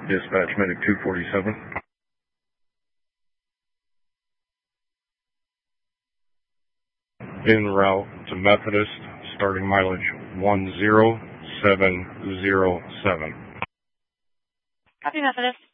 Dispatch Medic 247. En route to Methodist, starting mileage 10707. Copy, Methodist.